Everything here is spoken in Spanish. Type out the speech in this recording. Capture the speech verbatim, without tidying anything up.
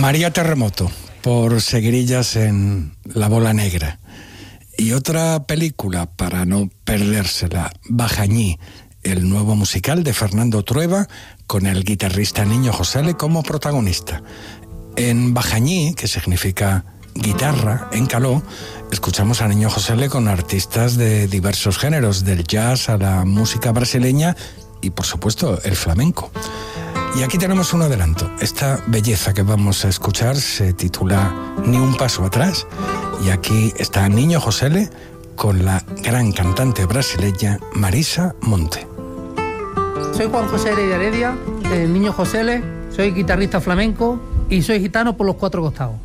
María Terremoto, por Seguirillas en La Bola Negra. Y otra película para no perdérsela, Bajañí, el nuevo musical de Fernando Trueba, con el guitarrista Niño Josele como protagonista. En Bajañí, que significa guitarra en caló, escuchamos a Niño Josele con artistas de diversos géneros, del jazz a la música brasileña y, por supuesto, el flamenco. Y aquí tenemos un adelanto. Esta belleza que vamos a escuchar se titula Ni un paso atrás, y aquí está Niño Josele con la gran cantante brasileña Marisa Monte. Soy Juan José Heredia Heredia, eh, Niño Josele, soy guitarrista flamenco y soy gitano por los cuatro costados.